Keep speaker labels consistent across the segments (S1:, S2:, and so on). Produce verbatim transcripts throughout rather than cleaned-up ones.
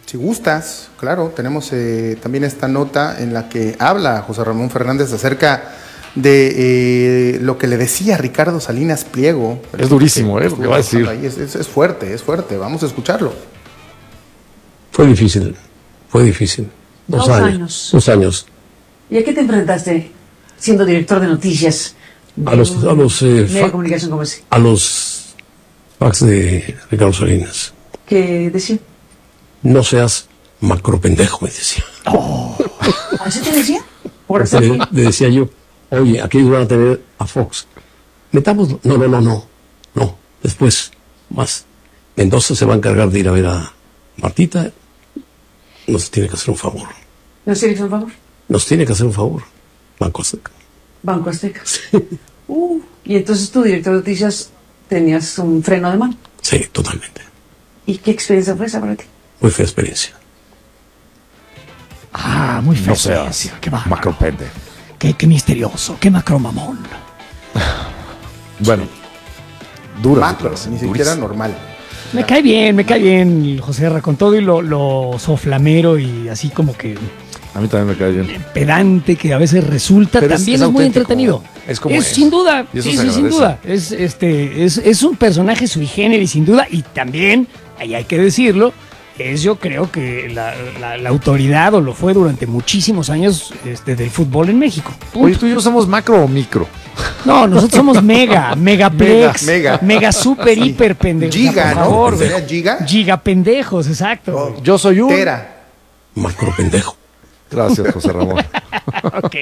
S1: Si gustas, claro, tenemos eh, también esta nota en la que habla José Ramón Fernández acerca de eh, lo que le decía Ricardo Salinas Pliego.
S2: Es durísimo, ¿eh? Lo que va a decir.
S1: Es, es, es fuerte, es fuerte. Vamos a escucharlo.
S3: Fue difícil, fue difícil. Dos,
S4: Dos
S3: años,
S4: años.
S3: Dos años.
S4: ¿Y a qué te enfrentaste siendo director de noticias? De
S3: A los, a los, eh,
S4: medio de
S3: fa-
S4: comunicación como ese.
S3: a los fax de Ricardo Salinas.
S4: ¿Qué decía?
S3: No seas macro pendejo, me decía.
S4: ¿Así te decía? Por eso.
S3: Le, le decía yo, oye, aquí van a tener a Fox. Metamos, no, no, no, no, no, después, más. Mendoza se va a encargar de ir a ver a Martita. Nos tiene que hacer un favor.
S4: ¿Nos tienes un favor?
S3: Nos tiene que hacer un favor. Banco Azteca.
S4: Banco Azteca. Uh, y entonces tú, director de noticias, tenías un freno de mano.
S3: Sí, totalmente.
S4: ¿Y qué experiencia fue esa para ti?
S3: Muy fea experiencia.
S5: Ah, muy feo.
S2: No seas
S5: Qué bárbaro.
S2: macropende.
S5: Qué, qué misterioso, qué macromamón.
S2: Bueno, dura.
S1: Macro,
S2: declaración,
S1: ni siquiera
S2: durísimo.
S1: normal.
S5: Me cae bien, me cae bien José R. con todo y lo, lo soflamero y así como que
S2: A mí también me cae bien.
S5: pedante que a veces resulta,
S2: Pero es-
S5: también
S2: es
S5: es, muy
S2: auténtico.
S5: entretenido.
S2: Es como es.
S5: sin duda,
S2: Y eso
S5: sí,
S2: se
S5: sí, sin
S2: agradece.
S5: duda. Es, este, es, es un personaje sui generis, sin duda, y también, ahí hay que decirlo, es yo creo que la, la- la autoridad, o lo fue durante muchísimos años, este, del fútbol en México. Punto.
S2: Oye, tú y yo somos macro o micro.
S5: No, nosotros somos mega, megaplex,
S1: Mega,
S5: mega,
S1: mega.
S5: super, hiper pendejos.
S1: Giga,
S5: por
S1: ¿no?
S5: favor,
S1: ¿Sería
S5: güey.
S1: giga?
S5: Giga pendejos, exacto.
S1: Oh,
S2: Yo soy un...
S1: Tera.
S3: Macro pendejo.
S2: Gracias, José Ramón.
S5: Ok.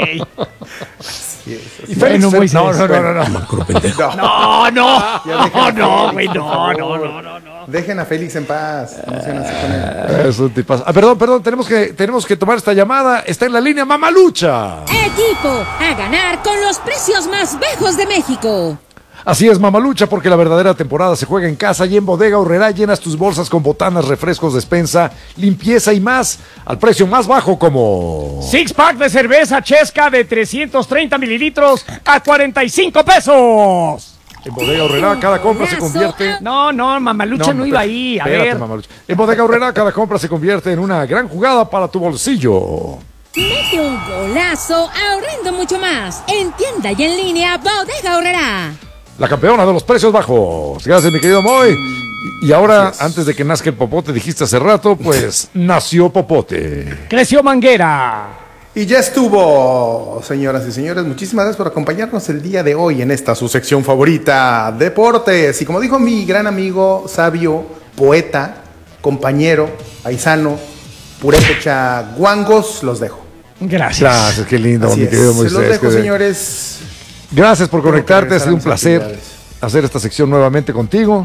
S2: Y
S5: Bueno,
S2: Félix,
S5: Moisés.
S2: no, no, no, no, no.
S3: Macro pendejo.
S5: No, no,
S1: Ya dejen
S5: no,
S1: a
S5: no,
S1: Félix,
S5: güey,
S1: por
S5: no,
S1: favor.
S5: no, no, no, no.
S1: Dejen a Félix en paz. Emocionense con él.
S2: Es un tipazo. Ah, perdón, perdón, tenemos que, tenemos que tomar esta llamada. Está en la línea Mamalucha.
S6: Equipo a ganar con los precios más bajos de México.
S2: Así es, Mamalucha, porque la verdadera temporada se juega en casa y en Bodega Aurrerá llenas tus bolsas con botanas, refrescos, despensa, limpieza y más al precio más bajo como...
S5: Six pack de cerveza Chesca de trescientos treinta mililitros a cuarenta y cinco pesos.
S2: En Bodega Aurrerá cada compra se convierte...
S5: No, no, Mamalucha no, iba ahí. A
S2: espérate,
S5: ver.
S2: Mamalucha. En Bodega Aurrerá cada compra se convierte en una gran jugada para tu bolsillo.
S6: Mete un golazo ahorrando mucho más. En tienda y en línea, Bodega Aurrerá.
S2: La campeona de los precios bajos. Gracias, mi querido Moy. Y y ahora, antes de que nazca el popote, dijiste hace rato, pues nació Popote.
S5: Creció Manguera.
S1: Y ya estuvo, señoras y señores. Muchísimas gracias por acompañarnos el día de hoy en esta su sección favorita, Deportes. Y como dijo mi gran amigo, sabio, poeta, compañero, paisano, purépecha, guangos, los dejo.
S5: Gracias.
S2: Gracias, qué lindo,
S1: Así
S2: mi
S1: es.
S2: querido
S1: Se
S2: Moisés.
S1: los dejo,
S2: que-
S1: señores.
S2: Gracias por
S1: Tengo que
S2: conectarte, ha
S1: regresar
S2: sido
S1: a
S2: un
S1: mis
S2: placer
S1: actividades.
S2: hacer esta sección nuevamente contigo.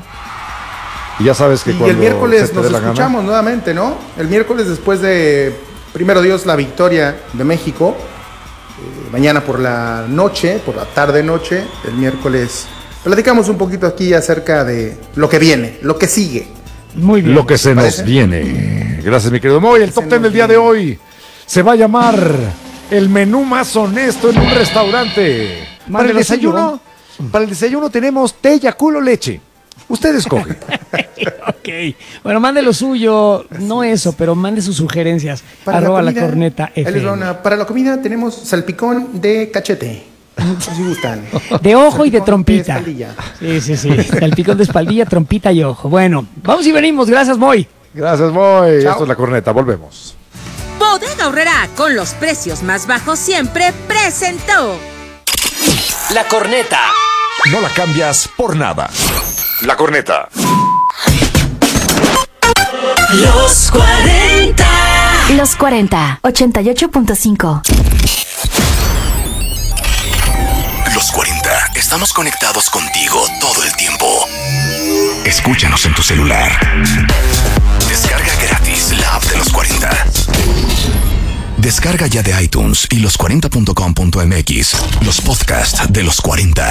S2: Y ya sabes que
S1: Y
S2: cuando
S1: el miércoles
S2: se te
S1: nos
S2: dé la gana-
S1: escuchamos nuevamente, ¿no? El miércoles después de, primero Dios, la victoria de México. Eh, mañana por la noche, por la tarde-noche, el miércoles, platicamos un poquito aquí acerca de lo que viene, lo que sigue.
S5: Muy bien.
S2: Lo que se nos
S1: ¿Parece?
S2: viene. Gracias, mi querido Moy. El top
S1: se
S2: ten
S1: nos
S2: del día de
S1: viene.
S2: hoy se va a llamar el menú más honesto en un restaurante. Para el
S5: Mándelo
S2: desayuno, para el desayuno tenemos té, Yakult o leche. Usted escoge.
S5: Ok. Bueno, mande lo suyo. No eso, pero mande sus sugerencias. Arroba la,
S1: comida,
S5: corneta
S1: ahí les
S5: F
S1: va
S5: M.
S1: una- para la comida tenemos salpicón de cachete. Si gustan.
S5: De ojo y de
S1: Salpicón
S5: trompita.
S1: espaldilla.
S5: Sí, sí, sí. El picón de espaldilla, trompita y ojo. Bueno, vamos y venimos. Gracias, Moy.
S2: Gracias, Moy.
S1: Chao.
S2: Esto es La Corneta. Volvemos.
S6: Bodega Aurrerá, con los precios más bajos siempre, presentó.
S7: La corneta.
S8: No la cambias por nada. La Corneta.
S7: Los cuarenta.
S9: Los cuarenta, ochenta y ocho punto cinco.
S8: Los cuarenta. Estamos conectados contigo todo el tiempo. Escúchanos en tu celular. Descarga gratis la app de Los cuarenta. Descarga ya de iTunes y los cuarenta punto com punto m x los podcasts de Los cuarenta.